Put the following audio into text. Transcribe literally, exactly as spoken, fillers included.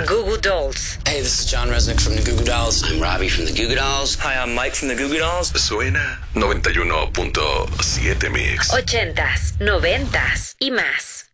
Goo Goo Dolls. Hey, this is John Resnick from the Goo Goo Dolls. I'm Robbie from the Goo Goo Dolls. Hi, I'm Mike from the Goo Goo Dolls. Suena noventa y uno punto siete Mix. Ochentas, noventas y más.